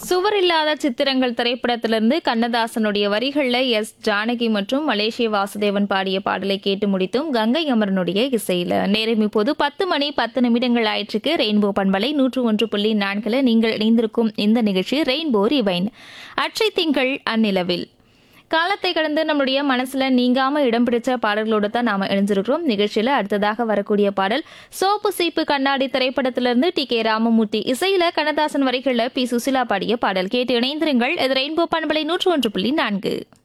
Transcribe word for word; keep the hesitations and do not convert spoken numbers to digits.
சுவரில்லாத சித்திரங்கள் திரைப்படத்திலிருந்து கண்ணதாசனுடைய வரிகள்ல எஸ் ஜானகி மற்றும் மலேசிய வாசுதேவன் பாடிய பாடலை கேட்டு முடித்தும் கங்கை அமரனுடைய இசையில நேரம் இப்போது பத்து மணி பத்து நிமிடங்கள் ஆயிற்றுக்கு ரெயின்போ பண்பலை நூற்று ஒன்று புள்ளி நான்குல நீங்கள் இணைந்திருக்கும் இந்த நிகழ்ச்சி ரெயின்போ ரிவைன் அற்றை திங்கள் அந்நிலவில் காலத்தை கடந்து நம்மளுடைய மனசுல நீங்காம இடம் பிடிச்ச பாடல்களோடு தான் நாம இணைஞ்சிருக்கிறோம். நிகழ்ச்சியில அடுத்ததாக வரக்கூடிய பாடல் சோப்பு சீப்பு கண்ணாடி திரைப்படத்திலிருந்து டி கே ராமமூர்த்தி இசையில கண்ணதாசன் வரிகள்ல பி சுசிலா பாடிய பாடல் கேட்டு இணைந்திருங்கள். இது ரெயின்போ பண்பலை நூற்று ஒன்று புள்ளி நான்கு.